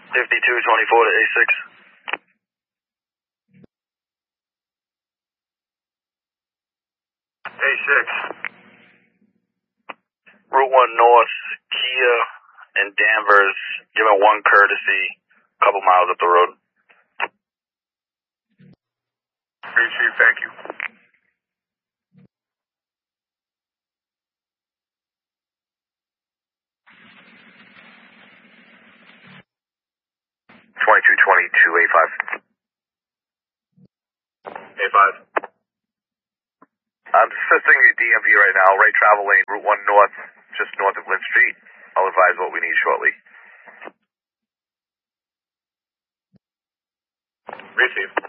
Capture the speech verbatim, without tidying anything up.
fifty-two twenty-four to A six. A six. Route one North, Kia and Danvers, giving one courtesy, a couple miles up the road. Appreciate it, thank you. twenty-two twenty-two, A five. A five. I'm assisting the D M V right now, right travel lane, Route one North, just north of Lynn Street. I'll advise what we need shortly. Receive.